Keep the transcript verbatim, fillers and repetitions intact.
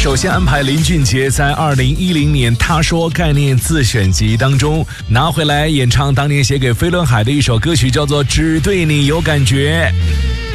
首先安排林俊杰在二零一零年《他说》概念自选集当中拿回来演唱当年写给飞轮海的一首歌曲，叫做《只对你有感觉》。